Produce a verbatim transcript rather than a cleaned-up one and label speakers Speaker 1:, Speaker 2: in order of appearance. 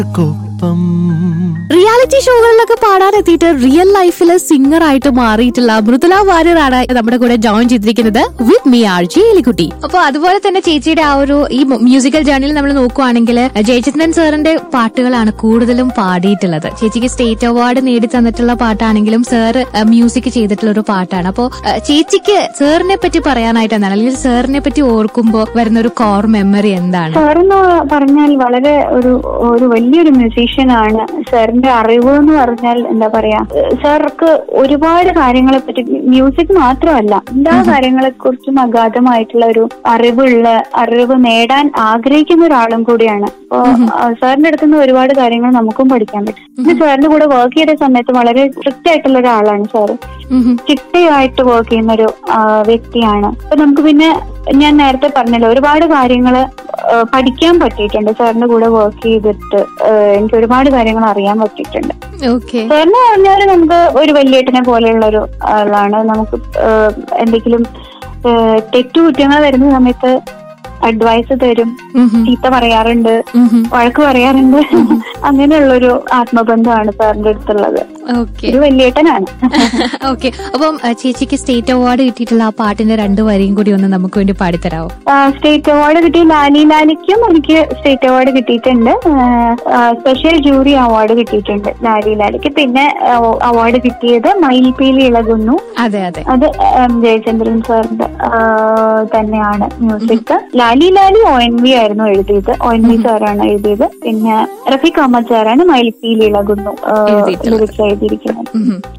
Speaker 1: Reality ഷോകളിലൊക്കെ പാടാനെത്തിയിട്ട് real ലൈഫില് singer ആയിട്ട് മാറിയിട്ടുള്ള മൃദുല വാര്യറാണ് നമ്മുടെ കൂടെ ജോയിൻ ചെയ്തിരിക്കുന്നത് വിത്ത് മീ ആർ ജെ എലിക്കുട്ടി. അപ്പൊ അതുപോലെ തന്നെ ചേച്ചിയുടെ ആ ഒരു ഈ മ്യൂസിക്കൽ ജേർണിയിൽ നമ്മൾ നോക്കുവാണെങ്കിൽ ജയചന്ദ്രൻ സാറിന്റെ പാട്ടുകളാണ് കൂടുതലും പാടിയിട്ടുള്ളത്. ചേച്ചിക്ക് സ്റ്റേറ്റ് അവാർഡ് നേടി തന്നിട്ടുള്ള പാട്ടാണെങ്കിലും സാറ് മ്യൂസിക് ചെയ്തിട്ടുള്ള ഒരു പാട്ടാണ്. അപ്പോ ചേച്ചിക്ക് സാറിനെ പറ്റി പറയാനായിട്ട് എന്താണ്, അല്ലെങ്കിൽ സാറിനെ പറ്റി ഓർക്കുമ്പോ വരുന്ന ഒരു കോർ മെമ്മറി എന്താണ്?
Speaker 2: സാറെന്ന് പറഞ്ഞാൽ വളരെ ഒരു ഒരു വലിയൊരു മ്യൂസീഷ്യൻ ആണ്. സാറിന്റെ അറിവ് എന്ന് പറഞ്ഞാൽ എന്താ പറയാ, സാർക്ക് ഒരുപാട് കാര്യങ്ങളെ പറ്റി, മ്യൂസിക് മാത്രമല്ല എല്ലാ കാര്യങ്ങളെ കുറിച്ചും അഗാധമായിട്ടുള്ള ഒരു അറിവുള്ള അറിവ് നേടാൻ ആഗ്രഹിക്കുന്ന ഒരാളും കൂടിയാണ്. അപ്പോ സാറിന്റെ അടുത്ത് നിന്ന് ഒരുപാട് കാര്യങ്ങൾ നമുക്കും പഠിക്കാൻ പറ്റും. പിന്നെ സാറിന്റെ കൂടെ വർക്ക് ചെയ്ത സമയത്ത് വളരെ സ്ട്രിക്റ്റ് ആയിട്ടുള്ള ഒരാളാണ് സാറ്. ചിട്ടയായിട്ട് വർക്ക് ചെയ്യുന്ന ഒരു വ്യക്തിയാണ്. അപ്പൊ നമുക്ക് പിന്നെ ഞാൻ നേരത്തെ പറഞ്ഞല്ലോ ഒരുപാട് കാര്യങ്ങള് പഠിക്കാൻ പറ്റിയിട്ടുണ്ട് സാറിന്റെ കൂടെ വർക്ക് ചെയ്തിട്ട്. എനിക്ക് ഒരുപാട് കാര്യങ്ങൾ അറിയാൻ പറ്റിയിട്ടുണ്ട്. സാറിന് പറഞ്ഞാല് നമുക്ക് ഒരു വലിയേട്ടനെ പോലെയുള്ള ഒരു ആളാണ്. നമുക്ക് എന്തെങ്കിലും തെറ്റുകുറ്റങ്ങൾ വരുന്ന സമയത്ത് അഡ്വൈസ് തരും, ചീത്ത പറയാറുണ്ട്, വഴക്ക് പറയാറുണ്ട്. അങ്ങനെയുള്ളൊരു ആത്മബന്ധമാണ് സാറിന്റെ അടുത്തുള്ളത്. ഒരു വലിയേട്ടനാണ്.
Speaker 1: ഓക്കെ, അപ്പം ചേച്ചിക്ക് സ്റ്റേറ്റ് അവാർഡ് കിട്ടിയിട്ടുള്ള ആ പാട്ടിന്റെ രണ്ടു വരിയും കൂടി ഒന്ന് നമുക്ക് വേണ്ടി പാടിത്തരാവോ?
Speaker 2: സ്റ്റേറ്റ് അവാർഡ് കിട്ടിയ ലാലി ലാലിക്കും എനിക്ക് സ്റ്റേറ്റ് അവാർഡ് കിട്ടിയിട്ടുണ്ട്. സ്പെഷ്യൽ ജൂറി അവാർഡ് കിട്ടിയിട്ടുണ്ട് ലാലി ലാലിക്ക്. പിന്നെ അവാർഡ് കിട്ടിയത് മയിൽപീലി ഇളകുന്നു.
Speaker 1: അതെ അതെ,
Speaker 2: അത് ജയചന്ദ്രൻ സാറിന്റെ തന്നെയാണ് music. Lali Lali O N V ആയിരുന്നു എഴുതിയത്, ഒ എൻ വി സാറാണ് എഴുതിയത്. പിന്നെ റഫീഖ് അഹമ്മദ് സാറാണ് മയിൽപീലി ഇളകുന്നു ലിറിക്സ് എഴുതിയിരിക്കുന്നത്.